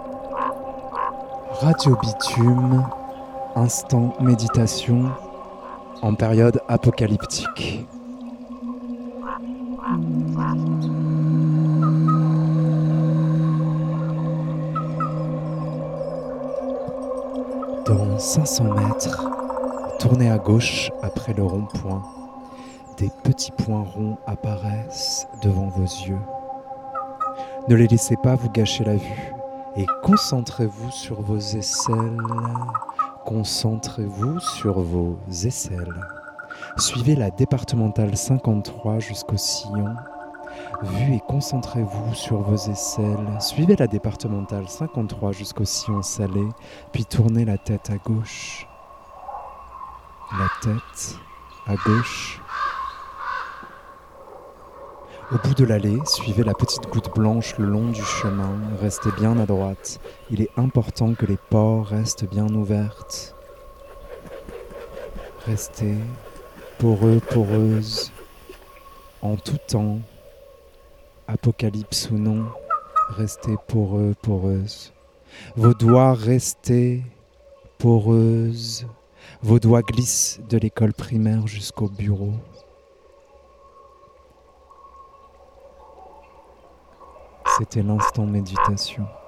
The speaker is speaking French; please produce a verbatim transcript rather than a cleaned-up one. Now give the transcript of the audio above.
Radio Bitume, instant méditation en période apocalyptique. Dans cinq cents mètres, tournez à gauche après le rond-point. Des petits points ronds apparaissent devant vos yeux. Ne les laissez pas vous gâcher la vue et concentrez-vous sur vos aisselles. Concentrez-vous sur vos aisselles. Suivez la départementale cinquante-trois jusqu'au sillon. Vue et concentrez-vous sur vos aisselles. Suivez la départementale cinquante-trois jusqu'au sillon salé, puis tournez la tête à gauche. La tête à gauche. Au bout de l'allée, suivez la petite goutte blanche le long du chemin. Restez bien à droite. Il est important que les pores restent bien ouvertes. Restez poreux, poreuse, en tout temps. Apocalypse ou non, restez poreux, poreuse. Vos doigts restez poreuses. Vos doigts glissent de l'école primaire jusqu'au bureau. C'était l'instant méditation.